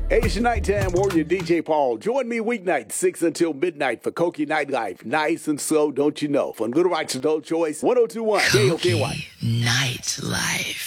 Hey, it's your nighttime warrior, DJ Paul. Join me weeknight, 6 until midnight for Koki Nightlife. Nice and slow, don't you know? From Little Rock's Adult Choice, 1021 KOKY. Nightlife.